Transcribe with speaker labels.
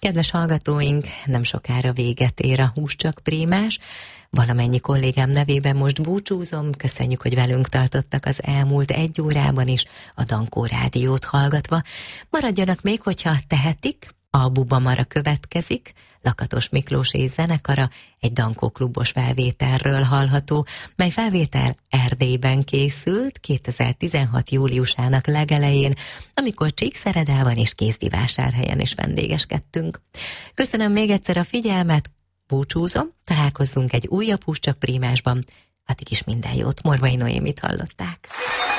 Speaker 1: Kedves hallgatóink, nem sokára véget ér a Hús Csak Prémás. Valamennyi kollégám nevében most búcsúzom. Köszönjük, hogy velünk tartottak az elmúlt 1 órában is a Dankó Rádiót hallgatva. Maradjanak még, hogyha tehetik. A Buba Mara következik, Lakatos Miklós és zenekara egy Dankó klubos felvételről hallható, mely felvétel Erdélyben készült 2016. júliusának legelején, amikor Csíkszeredában és Kézdivásárhelyen is vendégeskedtünk. Köszönöm még egyszer a figyelmet, búcsúzom, találkozzunk egy újabb Hús Csak Prémásban, addig is minden jót, Morvai Noémit hallották.